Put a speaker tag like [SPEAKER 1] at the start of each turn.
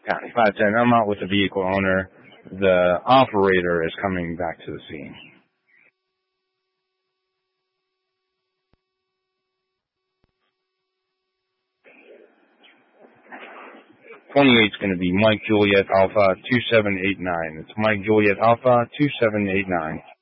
[SPEAKER 1] County 510, I'm out with the vehicle owner. The operator is coming back to the scene. 28 is going to be Mike Juliet Alpha 2789. It's Mike Juliet Alpha 2789.